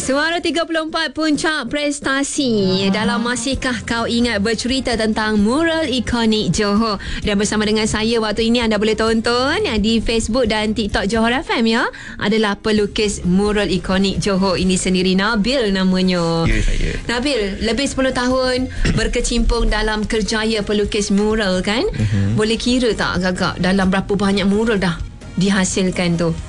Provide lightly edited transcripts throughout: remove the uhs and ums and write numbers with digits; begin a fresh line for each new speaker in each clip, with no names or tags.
Suara 34 Puncak Prestasi. Dalam Masihkah Kau Ingat, bercerita tentang mural ikonik Johor. Dan bersama dengan saya waktu ini, anda boleh tonton di Facebook dan TikTok Johor FM ya. Adalah pelukis mural ikonik Johor ini sendiri, Nabil namanya.
Ya, saya.
Nabil, lebih 10 tahun berkecimpung dalam kerjaya pelukis mural kan? Boleh kira tak agak-agak dalam berapa banyak mural dah dihasilkan tu?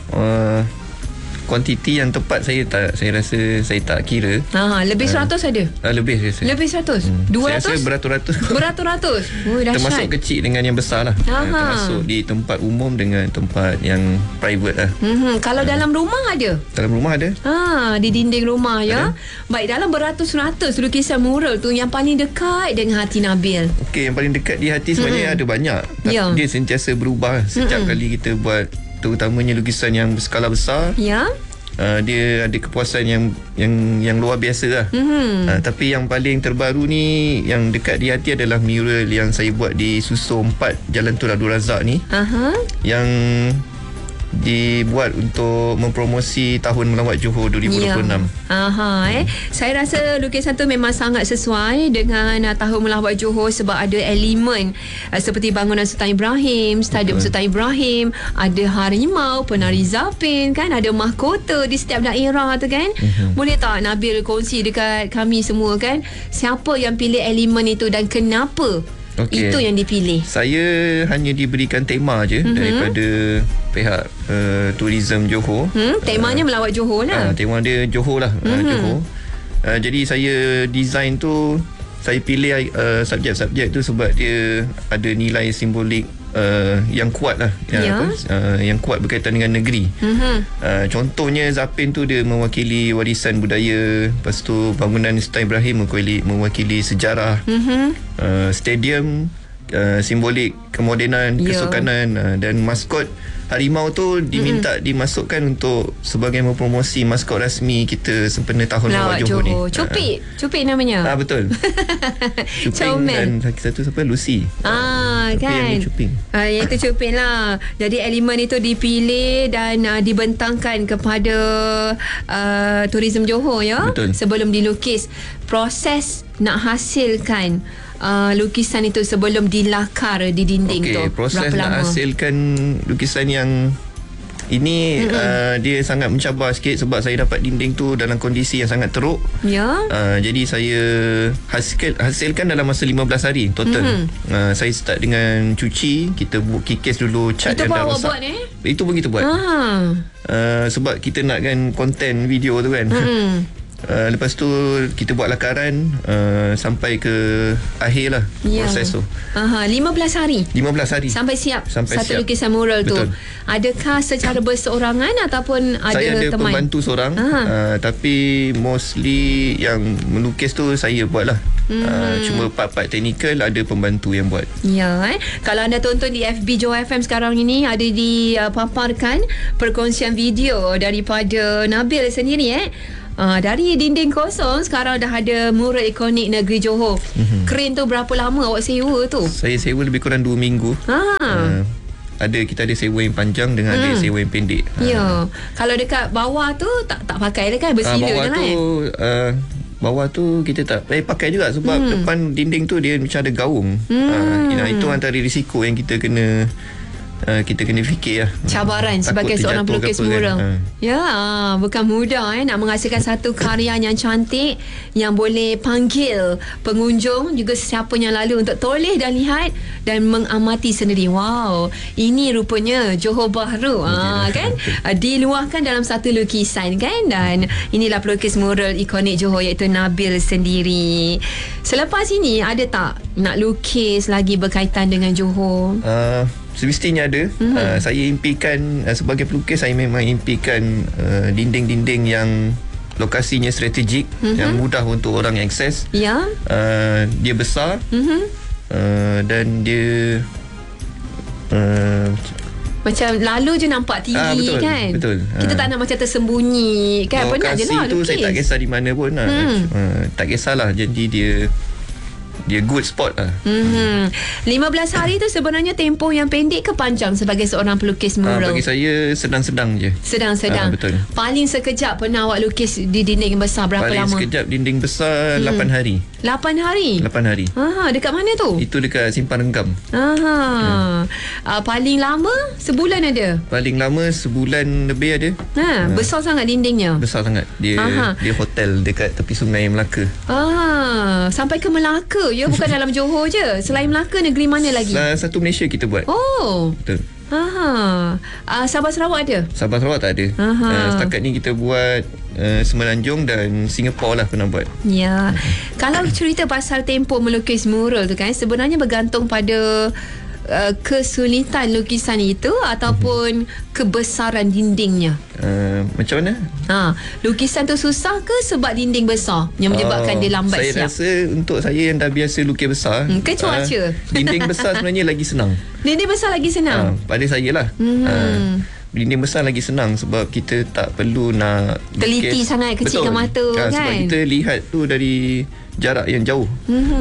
Kuantiti yang tepat saya rasa saya tak kira.
Lebih 100 ada?
Lebih rasa.
Lebih 100? 200?
Saya rasa beratus-ratus.
Beratus-ratus? Oh, dahsyat.
Termasuk kecil dengan yang besar lah. Termasuk di tempat umum dengan tempat yang private lah.
Kalau dalam rumah ada?
Dalam rumah ada.
Di dinding rumah ya.
Ada.
Baik, dalam beratus-ratus lukisan mural tu, yang paling dekat dengan hati Nabil?
Okey, yang paling dekat di hati sebenarnya ada banyak. Tapi dia sentiasa berubah setiap kali kita buat, terutamanya lukisan yang berskala besar.
Ya.
Dia ada kepuasan yang luar biasa lah. Tapi yang paling terbaru ni, yang dekat di hati adalah mural yang saya buat di Suso 4 Jalan Tun Abdul Razak ni. Yang dibuat untuk mempromosi Tahun Melawat Johor 2026.
Saya rasa lukisan tu memang sangat sesuai dengan Tahun Melawat Johor, sebab ada elemen seperti bangunan Sultan Ibrahim, Stadium Sultan Ibrahim, ada harimau, penari zapin kan, ada mahkota di setiap daerah tu kan. Boleh tak Nabil kongsi dekat kami semua kan, siapa yang pilih elemen itu dan kenapa itu yang dipilih? Saya
hanya diberikan tema je daripada pihak tourism Johor.
Temanya melawat Johor lah.
Tema dia Johor lah. Johor. Jadi saya design tu, saya pilih subjek-subjek tu sebab dia ada nilai simbolik yang kuat lah, yang kuat berkaitan dengan negeri. Contohnya zapin tu dia mewakili warisan budaya, lepas tu bangunan Sultan Ibrahim mewakili sejarah, stadium simbolik kemodenan, kesukanan, dan maskot harimau tu diminta dimasukkan untuk sebagai mempromosi maskot rasmi kita sempena Tahun Melawat Johor ni.
Cupik namanya.
Betul. Cuping dan satu siapa, Lucy.
Kan.
Yang Cuping.
Iaitu Cuping lah. Jadi elemen itu dipilih dan dibentangkan kepada tourism Johor ya.
Betul.
Sebelum dilukis, proses nak hasilkan lukisan itu sebelum dilakar di dinding tu,
proses nak hasilkan lukisan yang ini dia sangat mencabar sikit sebab saya dapat dinding tu dalam kondisi yang sangat teruk. Jadi saya hasilkan dalam masa 15 hari total. Saya start dengan cuci, kita kikis dulu cat
itu
yang dah rosak. Itu pun kita buat. Sebab kita nakkan konten video tu kan. Lepas tu kita buat lakaran sampai ke akhir lah proses tu.
15 hari sampai siap satu lukisan mural tu. Adakah secara berseorangan ataupun ada teman?
Saya ada pembantu seorang, tapi mostly yang melukis tu saya buat lah. Cuma part-part teknikal ada pembantu yang buat.
Kalau anda tonton di FB Johor FM sekarang ini, ada dipaparkan perkongsian video daripada Nabil sendiri dari dinding kosong sekarang dah ada mural ikonik negeri Johor. Kren tu berapa lama awak sewa tu?
Saya sewa lebih kurang 2 minggu. Kita ada sewa yang panjang dengan ada sewa yang pendek.
Kalau dekat bawah tu tak pakai dah kan, bersila
bawah tu kita tak pakai juga sebab depan dinding tu dia macam ada gaung. Itu antara risiko yang kita kena fikir lah.
Cabaran sebagai seorang pelukis mural. Bukan mudah nak menghasilkan satu karya yang cantik, yang boleh panggil pengunjung juga sesiapa yang lalu untuk toleh dan lihat dan mengamati sendiri. Wow, ini rupanya Johor Bahru kan, diluahkan dalam satu lukisan kan. Dan inilah pelukis mural ikonik Johor, iaitu Nabil sendiri. Selepas ini ada tak nak lukis lagi berkaitan dengan Johor?
Semestinya ada. Saya impikan sebagai pelukis, saya memang impikan dinding-dinding yang lokasinya strategik, yang mudah untuk orang akses. Dia besar, dan dia
macam lalu je nampak tinggi,
betul.
Kita tak nak macam tersembunyi kan. Penat je lah
lokasi tu
lukis.
saya tak kisah di mana pun tak kisahlah. Jadi dia dia good spot lah.
15 hari tu sebenarnya tempoh yang pendek ke panjang sebagai seorang pelukis mural?
Bagi saya sedang-sedang je.
Sedang-sedang.
Betul.
Paling sekejap pernah awak lukis di dinding besar berapa lama?
Paling sekejap dinding besar 8 hari.
8 hari?
8 hari.
Dekat mana tu?
Itu dekat Simpang Rengkam.
Paling lama sebulan ada?
Paling lama sebulan lebih ada.
Besar sangat dindingnya?
Besar sangat. Dia hotel dekat tepi Sungai Melaka.
Sampai ke Melaka ya, bukan dalam Johor je. Selain Melaka, negeri mana lagi?
Satu Malaysia kita buat. Betul.
Sabah Sarawak ada?
Sabah Sarawak tak ada. Setakat ni kita buat Semenanjung dan Singapura lah pernah buat.
Ya. Kalau cerita pasal tempoh melukis mural tu kan, sebenarnya bergantung pada kesulitan lukisan itu ataupun kebesaran dindingnya.
Macam mana?
Lukisan tu susah ke sebab dinding besar yang menyebabkan dia lambat
siap? Saya rasa untuk saya yang dah biasa lukis besar,
ke cuaca.
Dinding besar sebenarnya lagi senang.
Dinding besar lagi senang?
Pada saya lah. Dinding besar lagi senang sebab kita tak perlu nak
teliti
lukis.
sangat, kecilkan mata kan.
Sebab kita lihat tu dari jarak yang jauh.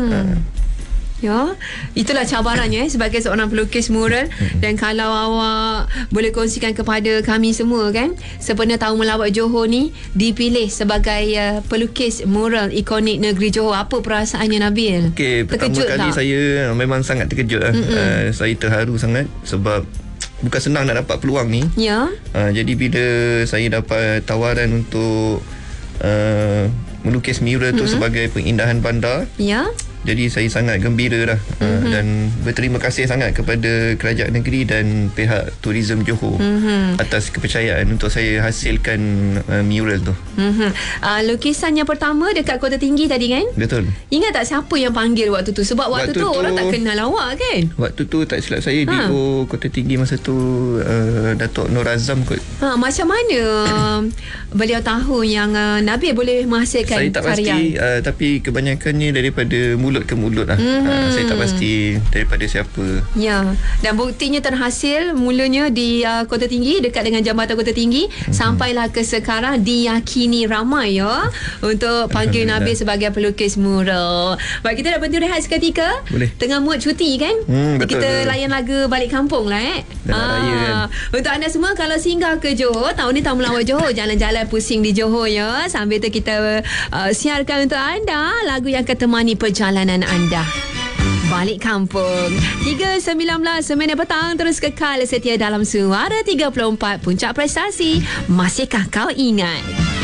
Ya, itulah cabarannya sebagai seorang pelukis mural. Dan kalau awak boleh kongsikan kepada kami semua kan, sempena Tahun Melawat Johor ni dipilih sebagai pelukis mural ikonik negeri Johor, apa perasaannya Nabil?
Pertama kali tak? Saya memang sangat terkejut lah. Saya terharu sangat sebab bukan senang nak dapat peluang ni. Ya. Jadi bila saya dapat tawaran untuk melukis mural tu sebagai peindahan bandar, ya, jadi saya sangat gembira lah. Dan berterima kasih sangat kepada kerajaan negeri dan pihak Tourism Johor atas kepercayaan untuk saya hasilkan mural tu.
Lukisan yang pertama dekat Kota Tinggi tadi kan?
Betul.
Ingat tak siapa yang panggil waktu tu? Sebab waktu tu orang tak kenal awak kan?
Waktu tu tak silap saya DO Kota Tinggi masa tu Datuk Nur Azam kot.
Macam mana beliau tahu yang Nabil boleh menghasilkan
saya tak
karya?
Pasti, tapi kebanyakannya daripada mulut ke mulut lah. Saya tak pasti daripada siapa.
Ya. Dan buktinya terhasil mulanya di Kota Tinggi, dekat dengan Jambatan Kota Tinggi, sampailah ke sekarang diyakini ramai ya untuk panggil Nabil sebagai pelukis mural. Baik, kita dah berhenti rehat seketika.
Boleh.
Tengah mood cuti kan?
Betul,
kita layan lagu balik kampung lah
kan?
Untuk anda semua kalau singgah ke Johor, tahun ni Tahun Melawat Johor, jalan-jalan pusing di Johor ya. Sambil tu kita siarkan untuk anda lagu yang akan temani perjalanan anda balik kampung. 3.19 Senin petang, terus kekal setia dalam Suara 34 Puncak Prestasi. Masihkah kau ingat?